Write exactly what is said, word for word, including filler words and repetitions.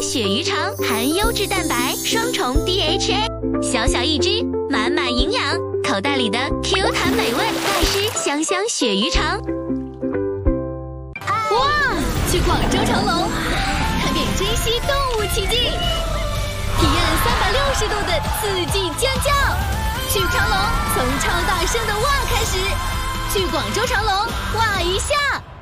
鳕鱼肠，含优质蛋白，双重 D H A， 小小一只，满满营养，口袋里的 Q 弹美味，爱吃香香鳕鱼肠。 哇！去广州长隆，看电影珍惜动物奇迹，体验三百六十度的刺激尖叫。去长隆，从超大声的哇开始，去广州长隆哇一下。